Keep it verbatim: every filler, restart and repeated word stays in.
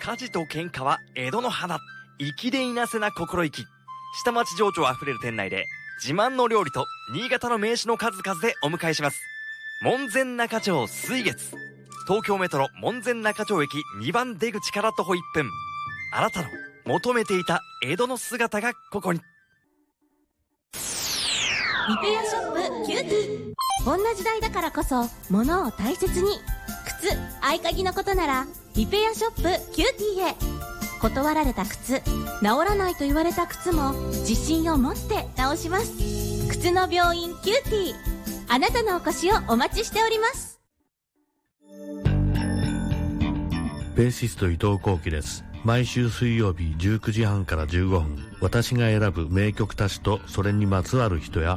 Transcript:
火事と喧嘩は江戸の花。粋でいなせな心意気。下町情緒あふれる店内で自慢の料理と新潟の名詞の数々でお迎えします。門前仲町水月。東京メトロ門前仲町駅にばん出口から徒歩いっぷん。あなたの求めていた江戸の姿がここに。 リペアショップキューティー。こんな時代だからこそ物を大切に。靴、合鍵のことならリペアショップキューティーへ。断られた靴、治らないと言われた靴も自信を持って直します。靴の病院キューティー。あなたのお越しをお待ちしております。 ベーシスト伊藤幸喜です。毎週水曜日じゅうくじはんからじゅうごふん、私が選ぶ名曲たちとそれにまつわる人や